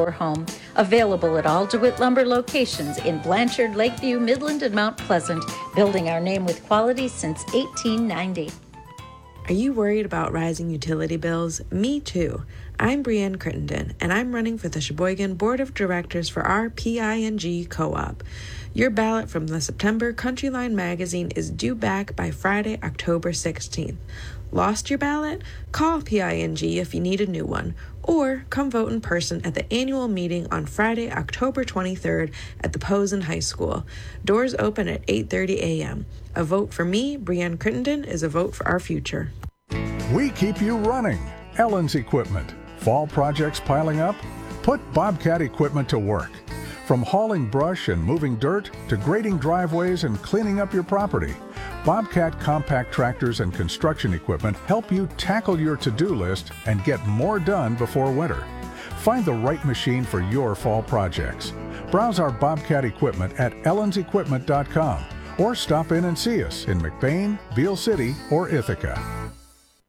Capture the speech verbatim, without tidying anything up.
your home. Available at all DeWitt Lumber locations in Blanchard, Lakeview, Midland, and Mount Pleasant. Building our name with quality since eighteen ninety. Are you worried about rising utility bills? Me too. I'm Brienne Crittenden, and I'm running for the Sheboygan Board of Directors for our P I N G Co-op. Your ballot from the September Countryline magazine is due back by Friday, October sixteenth. Lost your ballot? Call P I N G if you need a new one, or come vote in person at the annual meeting on Friday, October twenty-third at the Posen High School. Doors open at eight thirty a.m. A vote for me, Brienne Crittenden, is a vote for our future. We keep you running. Ellen's Equipment. Fall projects piling up? Put Bobcat equipment to work. From hauling brush and moving dirt to grading driveways and cleaning up your property, Bobcat compact tractors and construction equipment help you tackle your to-do list and get more done before winter. Find the right machine for your fall projects. Browse our Bobcat equipment at ellens equipment dot com or stop in and see us in McBain, Beale City, or Ithaca.